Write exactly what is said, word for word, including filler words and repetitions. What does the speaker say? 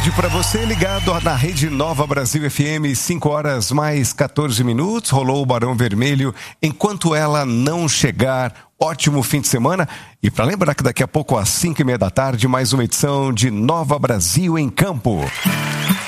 Para você ligado na Rede Nova Brasil F M, cinco horas mais quatorze minutos, rolou o Barão Vermelho, Enquanto Ela Não Chegar. Ótimo fim de semana. E para lembrar que daqui a pouco às cinco e meia da tarde, mais uma edição de Nova Brasil em Campo.